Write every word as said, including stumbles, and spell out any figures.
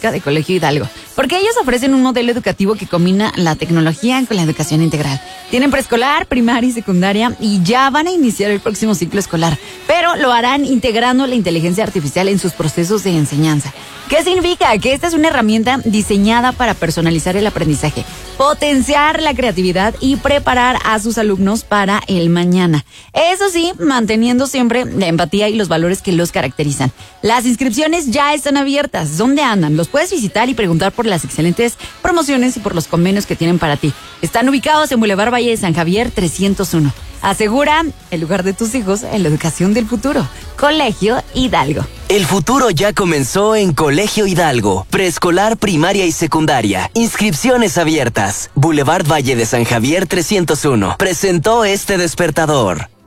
tecnológica de Colegio Hidalgo, porque ellos ofrecen un modelo educativo que combina la tecnología con la educación integral. Tienen preescolar, primaria y secundaria y ya van a iniciar el próximo ciclo escolar, pero lo harán integrando la inteligencia artificial en sus procesos de enseñanza. ¿Qué significa? Que esta es una herramienta diseñada para personalizar el aprendizaje, potenciar la creatividad y preparar a sus alumnos para el mañana. Eso sí, manteniendo siempre la empatía y los valores que los caracterizan. Las inscripciones ya están abiertas. ¿Dónde andan? Los puedes visitar y preguntar por las excelentes promociones y por los convenios que tienen para ti. Están ubicados en Boulevard Valle de San Javier trescientos uno. Asegura el lugar de tus hijos en la educación del futuro. Colegio Hidalgo. El futuro ya comenzó en Colegio Hidalgo. Preescolar, primaria y secundaria. Inscripciones abiertas. Boulevard Valle de San Javier trescientos uno. Presentó este despertador.